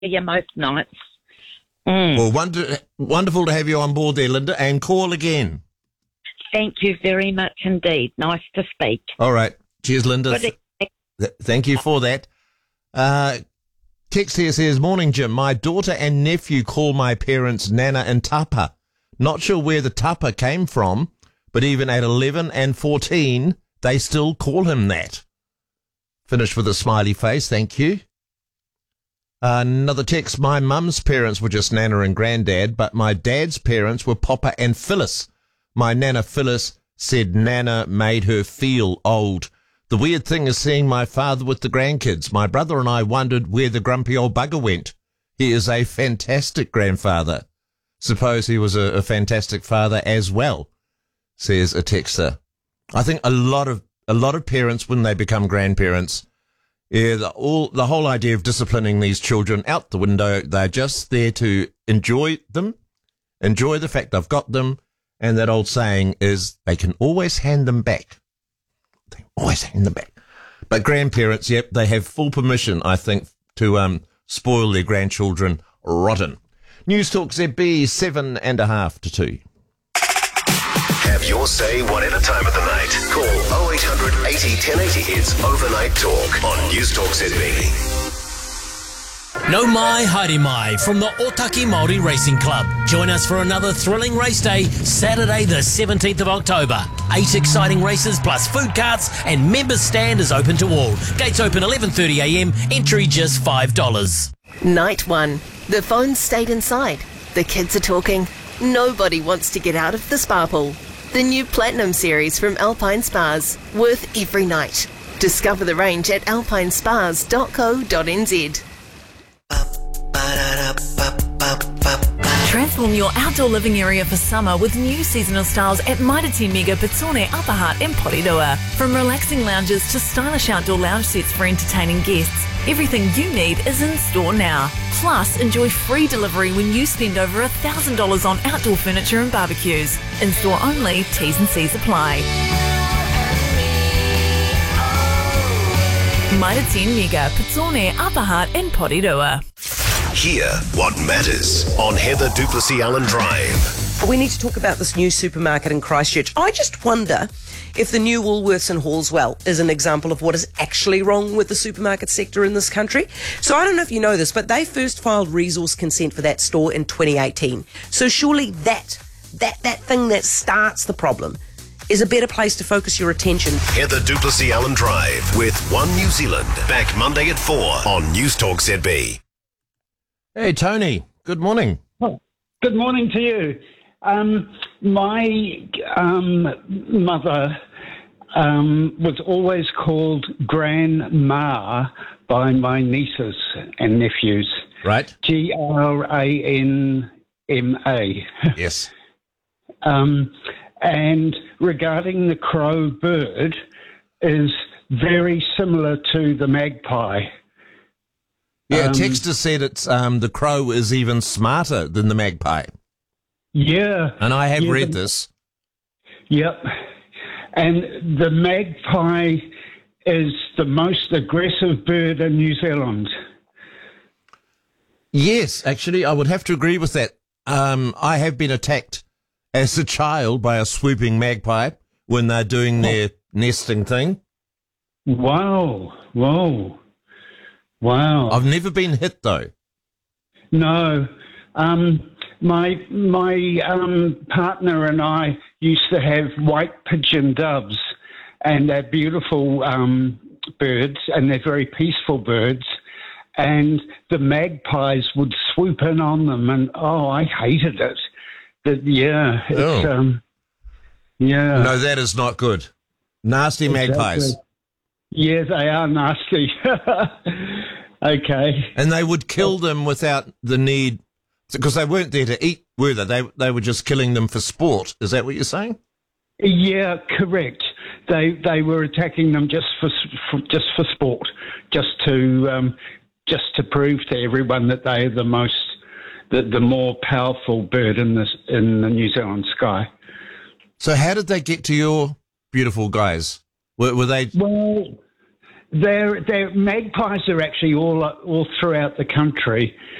you most nights. Mm. Well, wonderful to have you on board there, Linda, and call again. Thank you very much indeed. Nice to speak. All right. Cheers, Linda. Thank you for that. Text here says, "Morning, Jim. My daughter and nephew call my parents Nana and Tapa. Not sure where the Tapa came from, but even at 11 and 14, they still call him that." Finished with a smiley face. Thank you. Another text. "My mum's parents were just Nana and Granddad, but my dad's parents were Papa and Phyllis. My Nana Phyllis said Nana made her feel old. The weird thing is seeing my father with the grandkids. My brother and I wondered where the grumpy old bugger went. He is a fantastic grandfather. Suppose he was a fantastic father as well," says a texter. I think a lot of parents, when they become grandparents, the whole idea of disciplining these children out the window. They're just there to enjoy them, enjoy the fact I've got them, and that old saying is they can always hand them back. They always hand them back. But grandparents, yep, they have full permission, I think, to spoil their grandchildren rotten. News Talk ZB 7.5 to 2. Have your say whatever time of the night. Call 0800 80 1080. It's Overnight Talk on News Talk ZB. No mai, haere mai from the Otaki Māori Racing Club. Join us for another thrilling race day, Saturday the 17th of October. 8 exciting races plus food carts and members stand is open to all. Gates open 11:30am, entry just $5. Night 1. The phones stayed inside. The kids are talking. Nobody wants to get out of the spa pool. The new Platinum series from Alpine Spas, worth every night. Discover the range at alpinespas.co.nz. Transform your outdoor living area for summer with new seasonal styles at Mairiti Mega, Petone, Upper Hutt and Porirua. From relaxing lounges to stylish outdoor lounge sets for entertaining guests, everything you need is in store now. Plus, enjoy free delivery when you spend over $1,000 on outdoor furniture and barbecues. In store only, T's and C's apply. Mairiti Mega, Petone, Upper Hutt and Porirua. Hear what matters on Heather Duplessis Allen Drive. We need to talk about this new supermarket in Christchurch. I just wonder if the new Woolworths in Hallswell is an example of what is actually wrong with the supermarket sector in this country. So I don't know if you know this, but they first filed resource consent for that store in 2018. So surely that thing that starts the problem is a better place to focus your attention. Heather Duplessis Allen Drive with One New Zealand. Back Monday at 4 on News Talk ZB. Hey, Tony. Good morning. Oh, good morning to you. My mother was always called Grandma by my nieces and nephews. Right. Granma. Yes. And regarding the crow bird, is very similar to the magpie. Yeah, Texter said it's the crow is even smarter than the magpie. Yeah. And I have read this. Yep. And the magpie is the most aggressive bird in New Zealand. Yes, actually, I would have to agree with that. I have been attacked as a child by a swooping magpie when they're doing their nesting thing. Wow. Whoa. Wow. I've never been hit, though. No. My partner and I used to have white pigeon doves, and they're beautiful birds, and they're very peaceful birds. And the magpies would swoop in on them, and I hated it. Yeah. No, that is not good. Nasty magpies. Yeah, they are nasty. Okay. And they would kill them without the need, because they weren't there to eat, were they? They were just killing them for sport. Is that what you're saying? Yeah, correct. They were attacking them just for sport, just to prove to everyone that they are the more powerful bird in the New Zealand sky. So how did they get to your beautiful guys? Were they? Well, Their magpies are actually all throughout the country,